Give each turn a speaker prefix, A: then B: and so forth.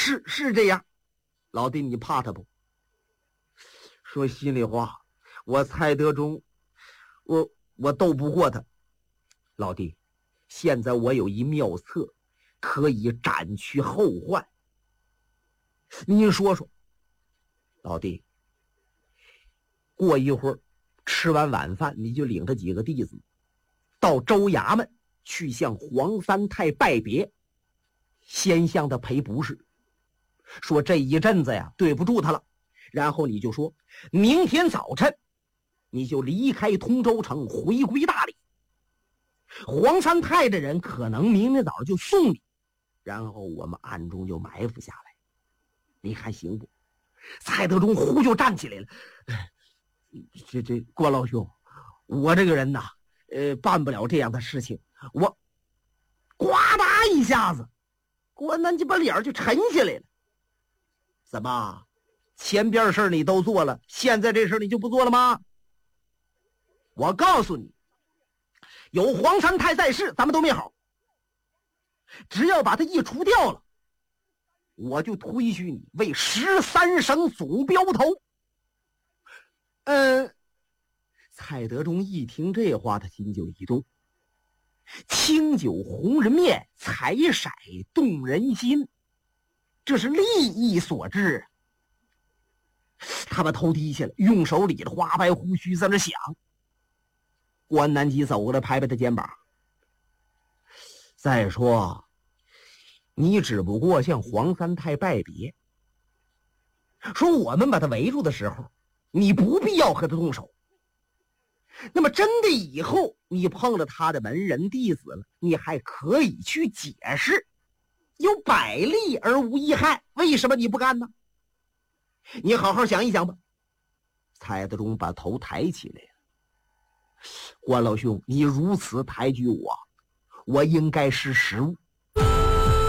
A: 是这样。老弟，你怕他不？说心里话，我蔡德忠，我斗不过他。老弟，现在我有一妙策，可以斩去后患。您说说。老弟，过一会儿吃完晚饭，你就领着几个弟子到州衙门去向黄三太拜别，先向他赔不是，说这一阵子呀对不住他了。然后你就说明天早晨你就离开通州城回归大理，黄三太的人可能明天早上就送你，然后我们暗中就埋伏下来，你看行不？蔡德忠忽就站起来了，这郭老兄，我这个人呐，办不了这样的事情。我呱嗒一下子，郭南就把脸就沉下来了。怎么，前边事你都做了，现在这事你就不做了吗？我告诉你，有黄三太在世，咱们都没好。只要把他一除掉了，我就推举你为13省总镖头。蔡德忠一听这话，他心就一动。清酒红人面，彩色动人心，这是利益所致。他把头低下来，用手理着花白胡须在那想。关南吉走过来，拍拍他肩膀。再说，你只不过向黄三太拜别，说我们把他围住的时候，你不必要和他动手。那么真的以后你碰了他的门人弟子了，你还可以去解释，有百利而无一害，为什么你不干呢？你好好想一想吧。蔡德忠把头抬起来了。关老兄，你如此抬举我，我应该识时务。